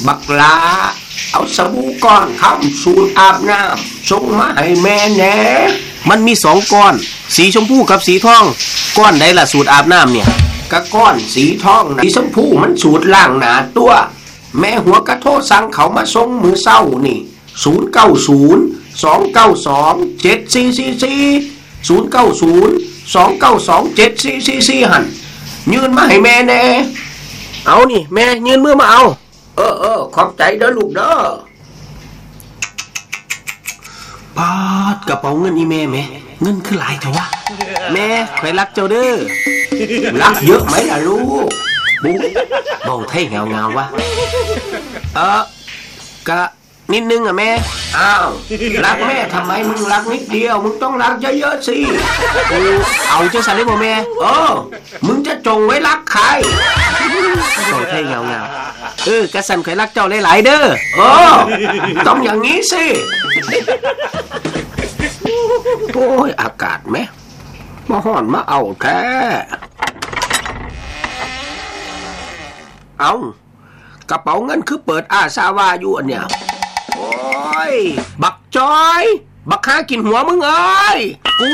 บักลาเอาสบู่ก้อนคำสูตรอาบน้ำส่งมาให้แม่แหน่มันมี2ก้อนสีชมพูกับสีทองก้อนใดล่ะสูตรอาบน้ำเนี่ยกะก้อนสีทองสีชมพูมันสูตรล่างหนาตัวแม่หัวกระโทษสั่งเขามาส่งมือเศร้านี่09029274440902927444หั่นยืนมาให้แม่แน่เอานี่แม่ยืนมือมาเอาขอบใจเด้อลูกเด้อปาดกระเป๋าเงินอีแม่แม่เงินคือหลายเถอะวะแม่ข่อยรักเจ้าเด้อรักเยอะไหมล่ะลูกบุ๊มองไทยเงาวะกะนิดนึงอ่ะแม่อ้าวรักแม่ทำไมมึงรักนิดเดียวมึงต้องรักเยอะๆสิเอาจังสันได้บ่แม่มึงจะจงไว้รักใครมองไทยเงากะสันข่อยรักเจ้าหลายๆเด้อต้องอย่างนี้สิโอ้ยอากาศไหมมาห่อนมาเอาแท้เอากระเป๋าเงินคือเปิดอาซาวาอยู่อันเนี่ยโอ้ยบักจอยบักข้ากินหัวมึงเอ้ย